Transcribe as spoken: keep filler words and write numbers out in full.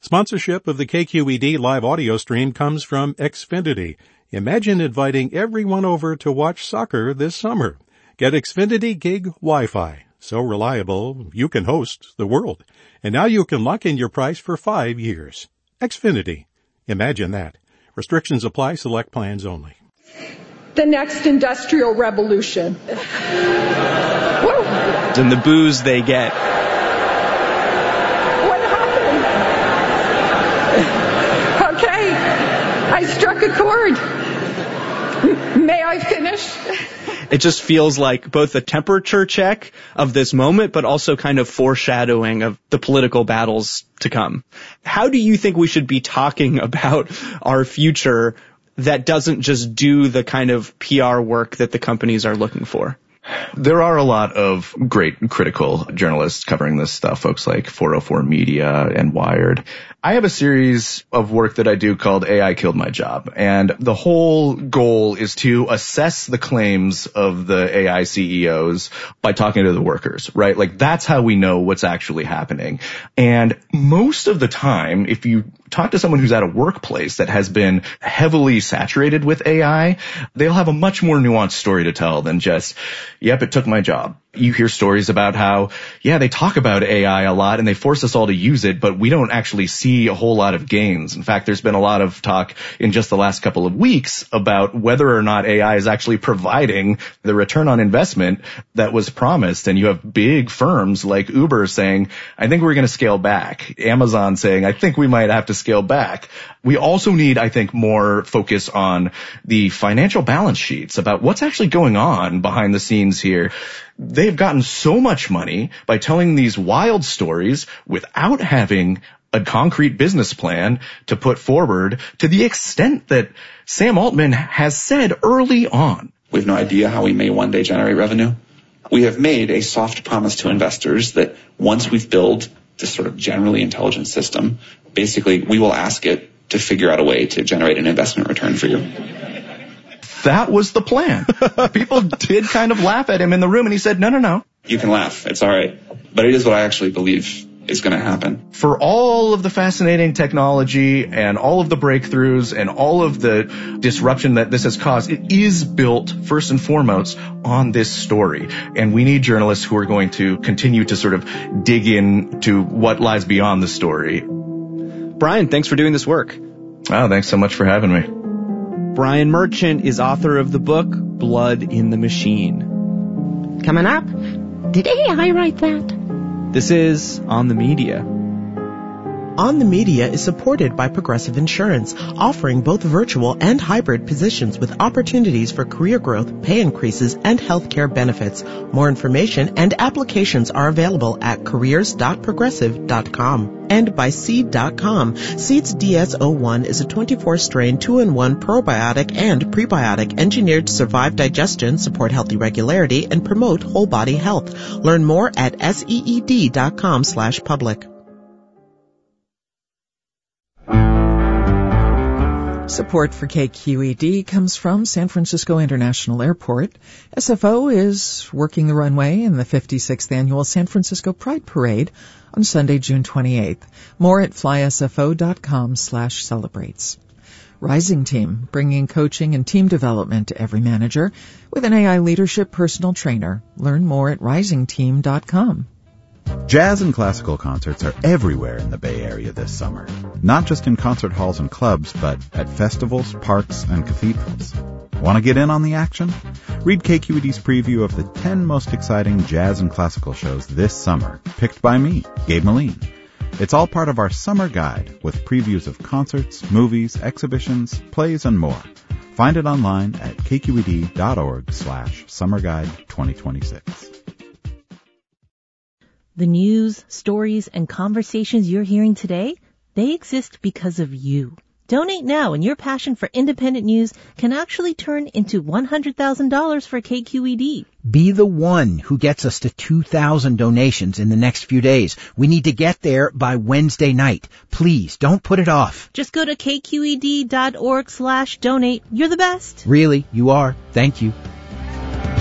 Sponsorship of the K Q E D live audio stream comes from Xfinity. Imagine inviting everyone over to watch soccer this summer. Get Xfinity Gig Wi-Fi. So reliable, you can host the world. And now you can lock in your price for five years. Xfinity. Imagine that. Restrictions apply. Select plans only. The next industrial revolution. Woo. And the booze they get. What happened? Okay, I struck a chord. May I finish? It just feels like both a temperature check of this moment, but also kind of foreshadowing of the political battles to come. How do you think we should be talking about our future that doesn't just do the kind of P R work that the companies are looking for? There are a lot of great critical journalists covering this stuff, folks like four oh four Media and Wired. I have a series of work that I do called A I Killed My Job, and the whole goal is to assess the claims of the A I C E Os by talking to the workers, right? Like, that's how we know what's actually happening. And most of the time, if you talk to someone who's at a workplace that has been heavily saturated with A I, they'll have a much more nuanced story to tell than just, yep, it took my job. You hear stories about how, yeah, they talk about A I a lot and they force us all to use it, but we don't actually see a whole lot of gains. In fact, there's been a lot of talk in just the last couple of weeks about whether or not A I is actually providing the return on investment that was promised. And you have big firms like Uber saying, I think we're going to scale back. Amazon saying, I think we might have to scale back. We also need, I think, more focus on the financial balance sheets about what's actually going on behind the scenes here. They've gotten so much money by telling these wild stories without having a concrete business plan to put forward, to the extent that Sam Altman has said early on. We have no idea how we may one day generate revenue. We have made a soft promise to investors that once we've built this sort of generally intelligent system, basically we will ask it to figure out a way to generate an investment return for you. That was the plan. People did kind of laugh at him in the room, and he said, no, no, no. You can laugh. It's all right. But it is what I actually believe is going to happen. For all of the fascinating technology and all of the breakthroughs and all of the disruption that this has caused, it is built first and foremost on this story. And we need journalists who are going to continue to sort of dig into what lies beyond the story. Brian, thanks for doing this work. Oh, thanks so much for having me. Brian Merchant is author of the book Blood in the Machine. Coming up, did A I write that? This is On the Media. On the Media is supported by Progressive Insurance, offering both virtual and hybrid positions with opportunities for career growth, pay increases, and health care benefits. More information and applications are available at careers dot progressive dot com. And by Seed dot com. Seed's D S zero one is a twenty-four strain two in one probiotic and prebiotic engineered to survive digestion, support healthy regularity, and promote whole body health. Learn more at seed dot com slash public. Support for K Q E D comes from San Francisco International Airport. S F O is working the runway in the fifty-sixth Annual San Francisco Pride Parade on Sunday, June twenty-eighth. More at flySFO.com slash celebrates. Rising Team, bringing coaching and team development to every manager with an A I leadership personal trainer. Learn more at rising team dot com. Jazz and classical concerts are everywhere in the Bay Area this summer. Not just in concert halls and clubs, but at festivals, parks, and cathedrals. Want to get in on the action? Read K Q E D's preview of the ten most exciting jazz and classical shows this summer, picked by me, Gabe Moline. It's all part of our summer guide with previews of concerts, movies, exhibitions, plays, and more. Find it online at kqed.org slash summer guide 2026. The news, stories, and conversations you're hearing today, they exist because of you. Donate now, and your passion for independent news can actually turn into one hundred thousand dollars for K Q E D. Be the one who gets us to two thousand donations in the next few days. We need to get there by Wednesday night. Please, don't put it off. Just go to kqed.org slash donate. You're the best. Really, you are. Thank you.